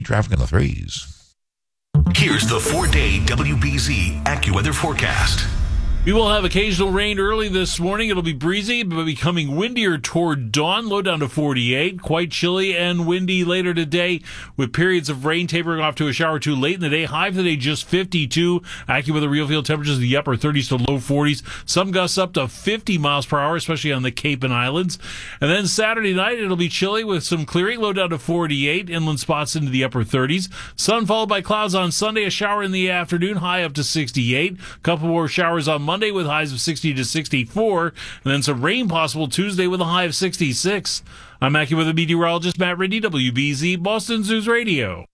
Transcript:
traffic in the 3s. Here's the 4-day WBZ AccuWeather forecast. We will have occasional rain early this morning. It'll be breezy, but becoming windier toward dawn. Low down to 48. Quite chilly and windy later today, with periods of rain tapering off to a shower or two late in the day. High for the day just 52. AccuWeather real field temperatures in the upper 30s to low 40s. Some gusts up to 50 miles per hour, especially on the Cape and Islands. And then Saturday night, it'll be chilly with some clearing. Low down to 48. Inland spots into the upper 30s. Sun followed by clouds on Sunday. A shower in the afternoon. High up to 68. A couple more showers on Monday with highs of 60 to 64, and then some rain possible Tuesday with a high of 66. I'm AccuWeather meteorologist Matt Ridley, WBZ Boston News Radio.